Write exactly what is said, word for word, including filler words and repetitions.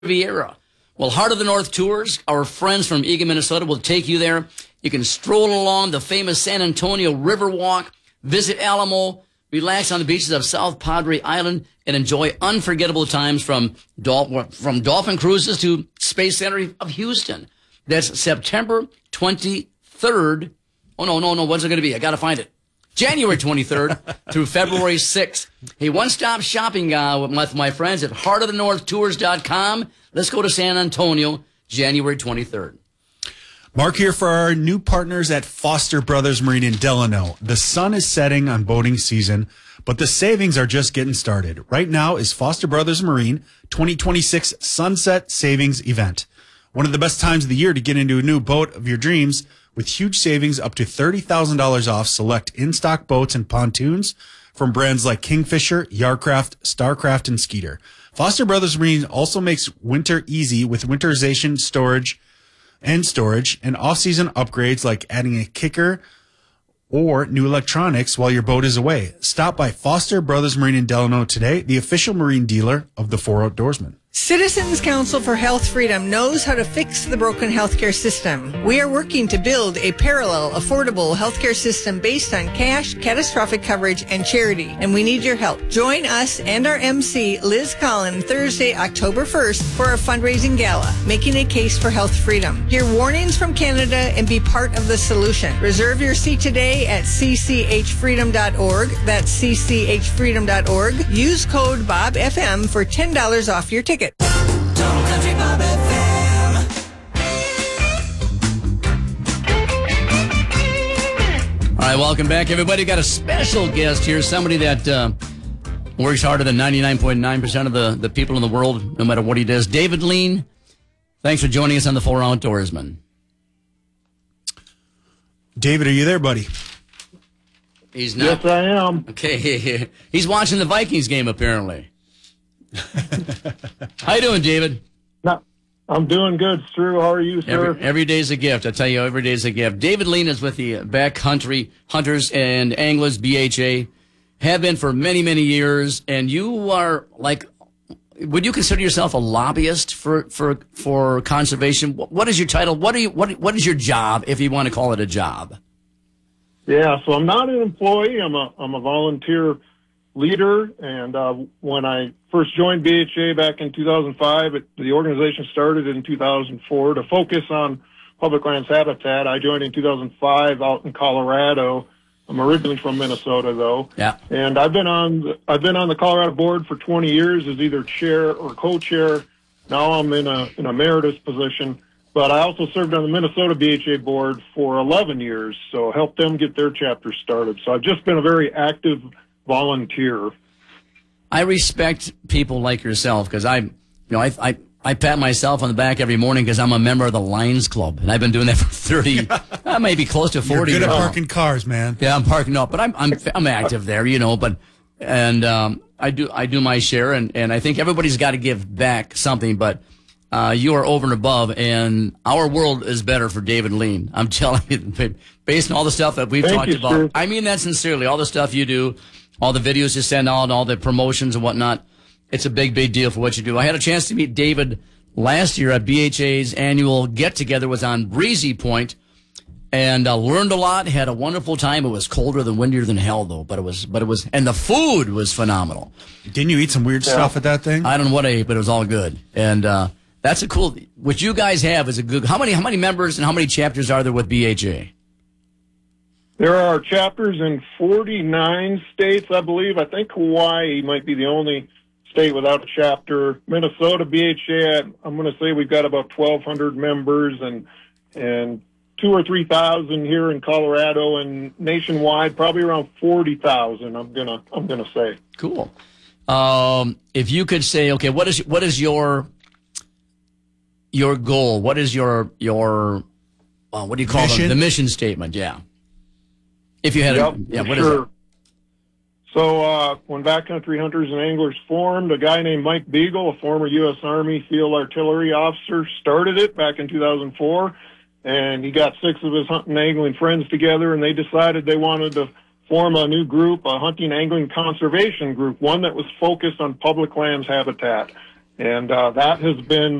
Riviera. Well, Heart of the North Tours, our friends from Eagan, Minnesota, will take you there. You can stroll along the famous San Antonio Riverwalk, visit Alamo, relax on the beaches of South Padre Island, and enjoy unforgettable times from Dol- from Dolphin Cruises to Space Center of Houston. That's September twenty-third. Oh, no, no, no. When's it going to be? I got to find it. January twenty-third through February sixth. A one-stop shopping uh, with my friends at heart of the north tours dot com. Let's go to San Antonio, January twenty-third. Mark here for our new partners at Foster Brothers Marine in Delano. The sun is setting on boating season, but the savings are just getting started. Right now is Foster Brothers Marine twenty twenty-six Sunset Savings Event. One of the best times of the year to get into a new boat of your dreams with huge savings up to thirty thousand dollars off select in-stock boats and pontoons from brands like Kingfisher, Yarcraft, Starcraft, and Skeeter. Foster Brothers Marine also makes winter easy with winterization, storage, and storage, and off-season upgrades like adding a kicker or new electronics while your boat is away. Stop by Foster Brothers Marine in Delano today, the official marine dealer of the Four Outdoorsmen. Citizens Council for Health Freedom knows how to fix the broken healthcare system. We are working to build a parallel, affordable healthcare system based on cash, catastrophic coverage, and charity, and we need your help. Join us and our M C, Liz Collin, Thursday, October first for our fundraising gala, Making a Case for Health Freedom. Hear warnings from Canada and be part of the solution. Reserve your seat today at c c h freedom dot org. That's c c h freedom dot org. Use code Bob F M for ten dollars off your ticket. Total Country Bob F M. All right, welcome back, everybody. Got a special guest here, somebody that uh, works harder than ninety-nine point nine percent of the, the people in the world, no matter what he does. David Lean, thanks for joining us on the Four Outdoorsmen. David, are you there, buddy? He's not. Yes, I am. Okay, he's watching the Vikings game, apparently. How you doing, David? No, I'm doing good, Stu. How are you, sir? Every, every day's a gift. I tell you, every day's a gift. David Lean is with the Backcountry Hunters and Anglers, B H A. Have been for many, many years. And you are like, would you consider yourself a lobbyist for for for conservation? What, what is your title? What are you? What What is your job, if you want to call it a job? Yeah, so I'm not an employee. I'm a I'm a volunteer leader, and uh, when I first joined B H A back in two thousand five, it, the organization started in two thousand four to focus on public lands habitat. I joined in two thousand five out in Colorado. I'm originally from Minnesota, though. Yeah. And I've been on the, I've been on the Colorado board for twenty years as either chair or co-chair. Now I'm in a in a emeritus position. But I also served on the Minnesota B H A board for eleven years, so helped them get their chapter started. So I've just been a very active volunteer. I respect people like yourself because I, you know, I, I, I pat myself on the back every morning because I'm a member of the Lions Club, and I've been doing that for thirty, uh, maybe close to forty. You're good years. at parking cars, man. Yeah, I'm parking up, but I'm I'm I'm active there, you know. But and um, I do I do my share, and and I think everybody's got to give back something. But uh, you are over and above, and our world is better for David Lean. I'm telling you, based on all the stuff that we've Thank talked you, about. sir. I mean that sincerely. All the stuff you do. All the videos you send out, all the promotions and whatnot. It's a big, big deal for what you do. I had a chance to meet David last year at B H A's annual get-together. Was on Breezy Point, and uh, learned a lot. Had a wonderful time. It was colder than windier than hell, though. But it was, but it was, and the food was phenomenal. Didn't you eat some weird Yeah. stuff at that thing? I don't know what I ate, but it was all good. And uh, that's a cool. What you guys have is a good. How many, how many members and how many chapters are there with B H A? There are chapters in forty-nine states, I believe. I think Hawaii might be the only state without a chapter. Minnesota, B H A, I'm going to say we've got about twelve hundred members, and and two or three thousand here in Colorado, and nationwide probably around forty thousand. I'm gonna I'm gonna say. Cool. Um, if you could say, okay, what is what is your your goal? What is your your uh, what do you call Mission? it? The mission statement? Yeah. If you had, Yep, a, yeah, what sure. is it? So uh, when Backcountry Hunters and Anglers formed, a guy named Mike Beagle, a former U S Army field artillery officer, started it back in two thousand four, and he got six of his hunting and angling friends together, and they decided they wanted to form a new group, a hunting angling conservation group, one that was focused on public lands habitat. And uh, that has been